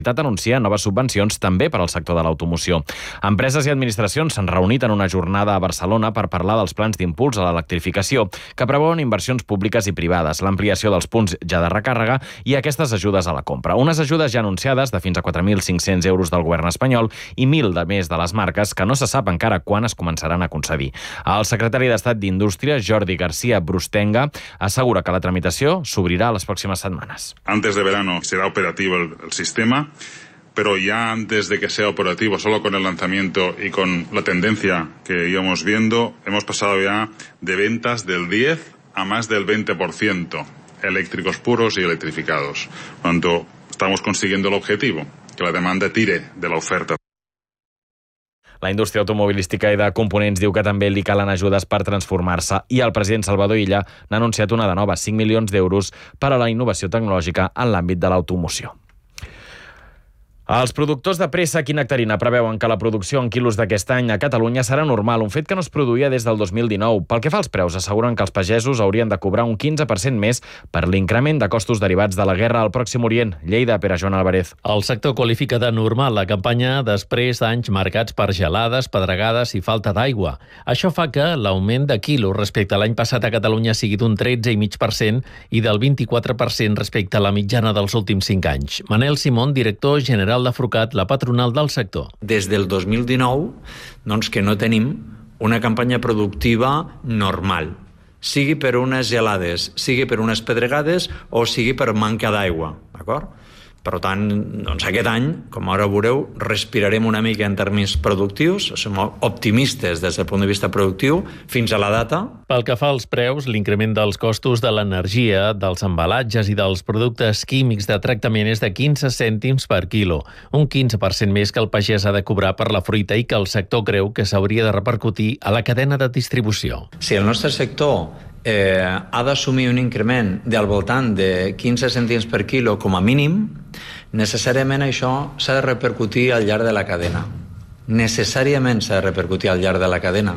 anuncia noves subvencions també per al sector de l'automoció. Empreses i administracions s'han reunit en una jornada a Barcelona per parlar dels plans d'impuls a l'electrificació, que preveuen inversions públiques i privades, l'ampliació dels punts ja de recàrrega i aquestes ajudes a la compra. Unes ajudes ja anunciades de fins a 4.500 euros del govern espanyol i 1.000 de més de les marques que no se sap encara quan es començaran a concedir. El secretari d'Estat d'Indústria, Jordi García Brustenga, assegura que la tramitació s'obrirà les pròximes setmanes. Antes de verano será operativo el sistema, pero ya antes de que sea operativo, solo con el lanzamiento y con la tendencia que íbamos viendo, hemos pasado ya de ventas del 10 a más del 20%, eléctricos puros y electrificados. Por lo tanto, estamos consiguiendo el objetivo, que la demanda tire de la oferta. La indústria automobilística i de components diu que també li calen ajudes per transformar-se i el president Salvador Illa n'ha anunciat una de nova, 5 milions d'euros per a la innovació tecnològica en l'àmbit de l'automoció. Els productors de préssec i nectarina preveuen que la producció en quilos d'aquest any a Catalunya serà normal, un fet que no es produïa des del 2019. Pel que fa als preus, asseguren que els pagesos haurien de cobrar un 15% més per l'increment de costos derivats de la guerra al Pròxim Orient. Lleida, Pere Joan Álvarez. El sector qualifica de normal la campanya després d'anys marcats per gelades, pedregades i falta d'aigua. Això fa que l'augment de quilos respecte a l'any passat a Catalunya sigui d'un 13,5% i del 24% respecte a la mitjana dels últims 5 anys. Manel Simón, director general de Frucat, la patronal del sector. Des del 2019, doncs que no tenim una campanya productiva normal, sigui per unes gelades, sigui per unes pedregades o sigui per manca d'aigua, d'acord? Per tant, doncs aquest any, com ara veureu, respirarem una mica en termes productius, som optimistes des del punt de vista productiu fins a la data. Pel que fa als preus, l'increment dels costos de l'energia, dels embalatges i dels productes químics de tractament és de 15 cèntims per quilo, un 15% més que el pagès ha de cobrar per la fruita i que el sector creu que s'hauria de repercutir a la cadena de distribució. Si el nostre sector ha d'assumir un increment del voltant de 15 cèntims per quilo com a mínim, necessàriament això s'ha de repercutir al llarg de la cadena. Necessàriament s'ha de repercutir al llarg de la cadena.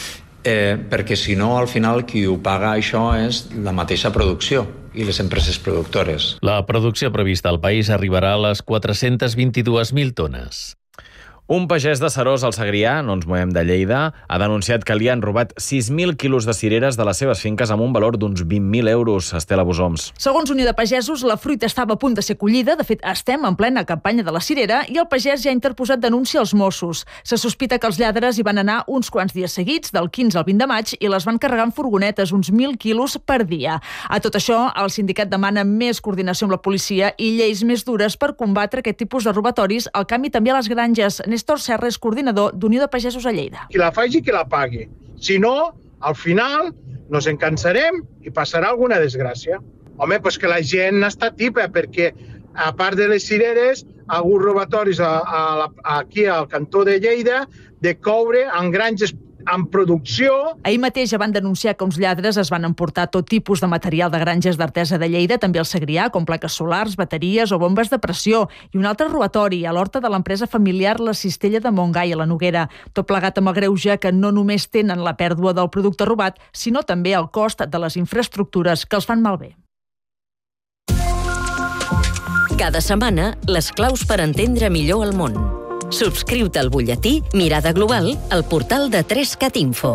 Perquè si no, al final, qui ho paga això és la mateixa producció i les empreses productores. La producció prevista al país arribarà a les 422.000 tones. Un pagès de Serós, al Segrià, no ens movem de Lleida, ha denunciat que li han robat 6.000 quilos de cireres de les seves finques amb un valor d'uns 20.000 euros. Estela Bosoms. Segons Unió de Pagesos, la fruita estava a punt de ser collida. De fet, estem en plena campanya de la cirera i el pagès ja ha interposat denúncia als Mossos. Se sospita que els lladres hi van anar uns quants dies seguits, del 15 al 20 de maig, i les van carregar en furgonetes, uns 1.000 quilos per dia. A tot això, el sindicat demana més coordinació amb la policia i lleis més dures per combatre aquest tipus de robatoris, al canvi també a les granges. Néstor Serra és coordinador d'Unió de Pagesos a Lleida. Qui la faci, qui la pagui. Si no, al final nos encansarem i passarà alguna desgràcia. Home, pues que la gent està tipa, perquè a part de les cireres, ha hagut robatoris aquí al cantó de Lleida de coure en granges en producció. Ahir mateix ja van denunciar que uns lladres es van emportar tot tipus de material de granges d'Artesa de Lleida, també al Segrià, com plaques solars, bateries o bombes de pressió. I un altre robatori a l'horta de l'empresa familiar La Cistella de Montgai, a la Noguera. Tot plegat amb el greuge que no només tenen la pèrdua del producte robat, sinó també el cost de les infraestructures que els fan malbé. Cada setmana, les claus per entendre millor el món. Subscriu-te al butlletí Mirada Global al portal de 3cat Info.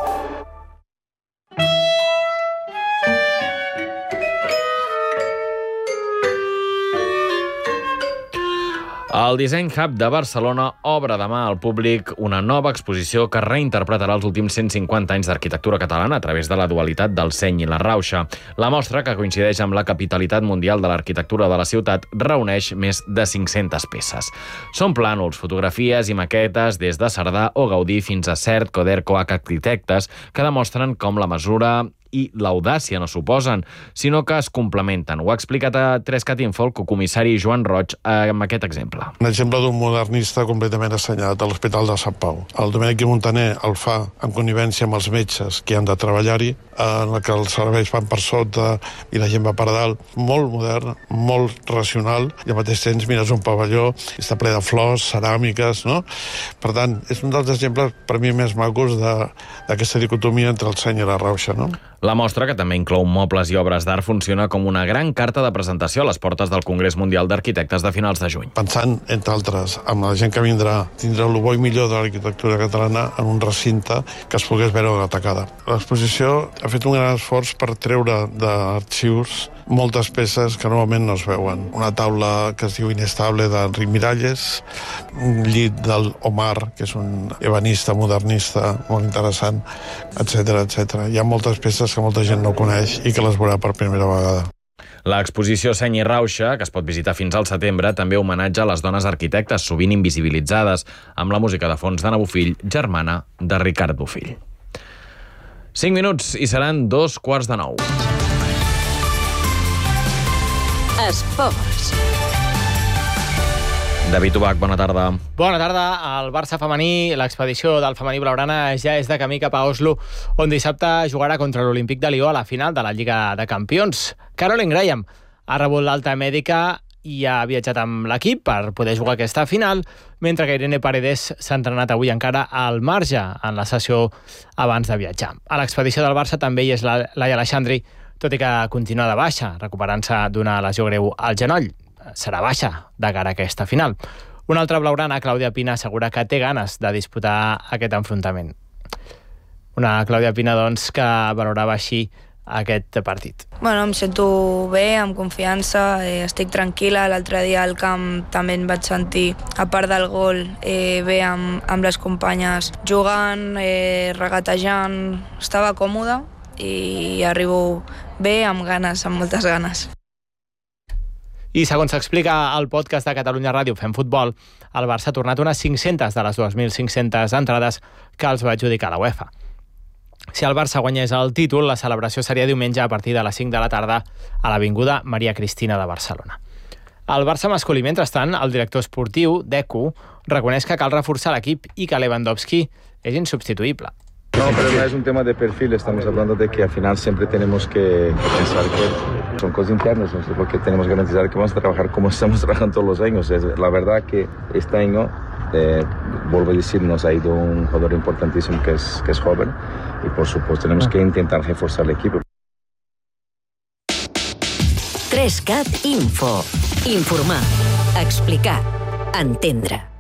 El Design Hub de Barcelona obre demà al públic una nova exposició que reinterpretarà els últims 150 anys d'arquitectura catalana a través de la dualitat del seny i la rauxa. La mostra, que coincideix amb la capitalitat mundial de l'arquitectura de la ciutat, reuneix més de 500 peces. Són plànols, fotografies i maquetes des de Cerdà o Gaudí fins a Cert, Coderco, Arquitectes, que demostren com la mesura i l'audàcia no s'oposen, sinó que es complementen. Ho ha explicat a 3cat Info el cocomissari Joan Roig amb aquest exemple. Un exemple d'un modernista completament assenyat a l'Hospital de Sant Pau. El Domènec i Montaner el fa en connivència amb els metges que han de treballar-hi, en què els serveis van per sota i la gent va per dalt. Molt modern, molt racional, i al mateix temps mires un pavelló, està ple de flors, ceràmiques, no? Per tant, és un dels exemples per mi més macos d'aquesta dicotomia entre el seny i la rauxa, no? La mostra, que també inclou mobles i obres d'art, funciona com una gran carta de presentació a les portes del Congrés Mundial d'Arquitectes de finals de juny. Pensant, entre altres, amb la gent que vindrà, tindrà el bo i millor de l'arquitectura catalana en un recinte que es pogués veure atacada. L'exposició ha fet un gran esforç per treure d'arxius moltes peces que normalment no es veuen. Una taula que es diu Inestable d'Enric Miralles, un llit del Omar, que és un ebanista modernista molt interessant, etc etc. Hi ha moltes peces que molta gent no coneix i que les veurà per primera vegada. L'exposició Seny i Rauxa, que es pot visitar fins al setembre, també homenatja les dones arquitectes, sovint invisibilitzades, amb la música de fons d'Anna Bofill, germana de Ricard Bofill. 5 minuts i seran 8:45. Esports. David Ubach, bona tarda. Bona tarda. El Barça femení, l'expedició del femení blaugrana ja és de camí cap a Oslo, on dissabte jugarà contra l'Olímpic de Lió a la final de la Lliga de Campions. Caroline Graham ha rebut l'alta mèdica i ha viatjat amb l'equip per poder jugar aquesta final, mentre que Irene Paredes s'ha entrenat avui encara al marge en la sessió abans de viatjar. A l'expedició del Barça també hi és Laia Aleixandri, tot i que continua de baixa, recuperant-se d'una lesió greu al genoll. Serà baixa de cara a aquesta final. Una altra blaugrana, Clàudia Pina, assegura que té ganes de disputar aquest enfrontament. Una Clàudia Pina, doncs, que valorava així aquest partit. Bueno, em sento bé, amb confiança, estic tranquil·la. L'altre dia al camp també em vaig sentir, a part del gol, bé amb les companyes jugant, regatejant. Estava còmoda i arribo bé, amb ganes, amb moltes ganes. I segons s'explica al podcast de Catalunya Ràdio Fem Futbol, el Barça ha tornat unes 500 de les 2.500 entrades que els va adjudicar la UEFA. Si el Barça guanyés el títol, la celebració seria diumenge a partir de les 5 de la tarda a l'Avinguda Maria Cristina de Barcelona. Al Barça masculí, mentrestant, el director esportiu, Deco, reconeix que cal reforçar l'equip i que Lewandowski és insubstituïble. No, pero no es un tema de perfil, estamos hablando de que al final siempre tenemos que pensar que son cosas internas, ¿no? Porque tenemos que garantizar que vamos a trabajar como estamos trabajando todos los años. La verdad que este año, vuelvo a decir, nos ha ido un jugador importantísimo que es joven y por supuesto tenemos que intentar reforzar el equipo. 3CAT Info. Informar, explicar, entendre.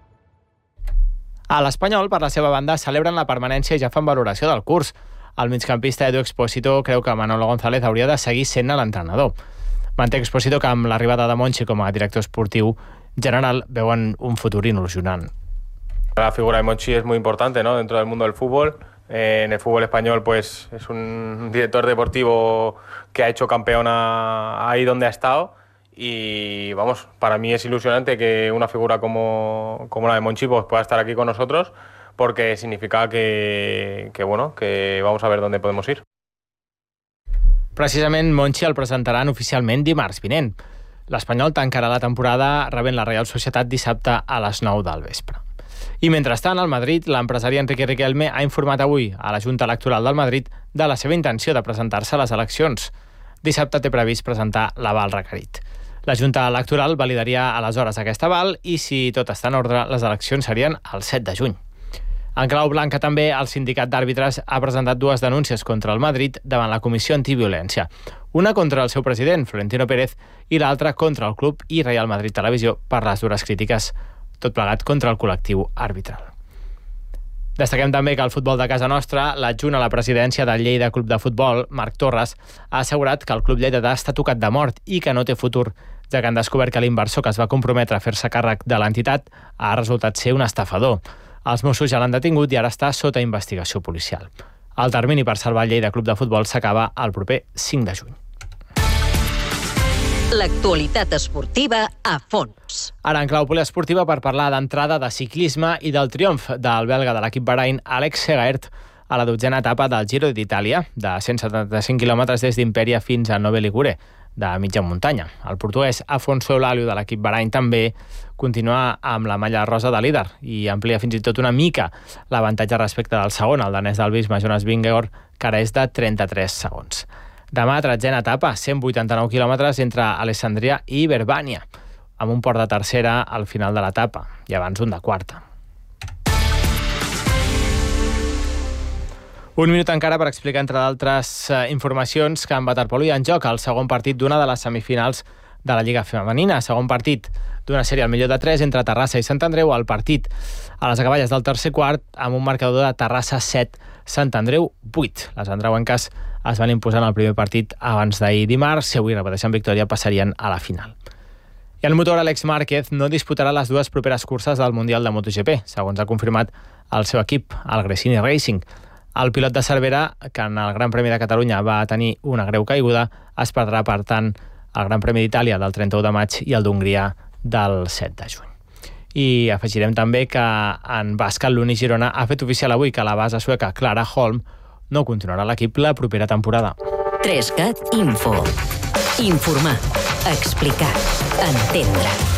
A l'Espanyol, per la seva banda, celebren la permanència i ja fan valoració del curs. El migcampista Edu Expósito creu que Manolo González hauria de seguir sent l'entrenador. Manté Expósito que amb l'arribada de Monchi com a director esportiu general veuen un futur il·lusionant. La figura de Monchi es muy importante, ¿no?, dentro del mundo del fútbol. En el fútbol español pues es un director deportivo que ha hecho campeón ahí donde ha estado. Y vamos, para mí es ilusionante que una figura como la de Monchi pues pueda estar aquí con nosotros, porque significa que vamos a ver dónde podemos ir. Precisament Monchi el presentaran oficialment dimarts vinent. L'Espanyol tancarà la temporada rebent la Real Societat dissabte a les 9 del vespre. I mentrestant, al Madrid, l'empresari Enrique Riquelme ha informat avui a la Junta Electoral del Madrid de la seva intenció de presentar-se a les eleccions. Dissabte té previst presentar l'aval requerit. La Junta Electoral validaria aleshores aquest aval i, si tot està en ordre, les eleccions serien el 7 de juny. En clau blanca també, el sindicat d'àrbitres ha presentat 2 denúncies contra el Madrid davant la Comissió Antiviolència. Una contra el seu president, Florentino Pérez, i l'altra contra el club i Real Madrid Televisió per les dures crítiques, tot plegat contra el col·lectiu arbitral. Destaquem també que el futbol de casa nostra, l'adjunt a la presidència del Lleida Club de Futbol, Marc Torres, ha assegurat que el club lleidatà està tocat de mort i que no té futur, ja que han descobert que l'inversor que es va comprometre a fer-se càrrec de l'entitat ha resultat ser un estafador. Els Mossos ja l'han detingut i ara està sota investigació policial. El termini per salvar el Lleida Club de Futbol s'acaba el proper 5 de juny. L'actualitat esportiva a fons. Ara en clau poliesportiva per parlar d'entrada de ciclisme i del triomf del belga de l'equip Bahrain, Alex Segaert, a la 12a etapa del Giro d'Itàlia, de 175 quilòmetres des d'Imperia fins a Nove Ligure, de mitja muntanya. El portuguès Afonso Eulàlio de l'equip Bahrain també continua amb la malla rosa de líder i amplia fins i tot una mica l'avantatge respecte del segon, el danès del Visma, Jonas Vingegaard, que ara és de 33 segons. Demà, 13a etapa, 189 quilòmetres entre Alessandria i Verbània, amb un port de tercera al final de l'etapa i abans un de quarta. Un minut encara per explicar, entre d'altres informacions, que en waterpolo hi ha en joc el segon partit d'una de les semifinals de la Lliga Femenina. Segon partit d'una sèrie al millor de 3 entre Terrassa i Sant Andreu. El partit a les acaballes del tercer quart amb un marcador de Terrassa 7, Sant Andreu 8. Les andreuenques es van imposar en el primer partit abans d'ahir dimarts. Si avui repeteixen victòria, passarien a la final. I el motor Alex Márquez no disputarà les dues properes curses del Mundial de MotoGP, segons ha confirmat el seu equip, el Gresini Racing. El pilot de Cervera, que en el Gran Premi de Catalunya va tenir una greu caiguda, es perdrà, per tant, el Gran Premi d'Itàlia del 31 de maig i el d'Hongria del 7 de juny. I afegirem també que en bàsquet l'Uni Girona ha fet oficial avui que la base sueca Clara Holm no continuarà a l'equip la propera temporada. 3CAT Info. Informar, explicar, entendre.